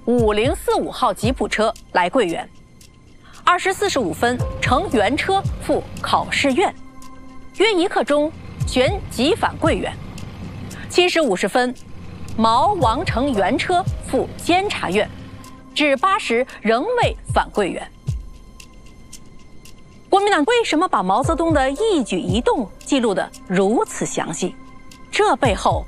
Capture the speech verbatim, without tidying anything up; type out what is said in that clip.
五零四五号吉普车来桂园。二十四时五分乘原车赴考试院，约一刻钟旋即返桂园。七时五十分，毛王乘原车赴监察院，至八时仍未返桂园。国民党为什么把毛泽东的一举一动记录得如此详细？这背后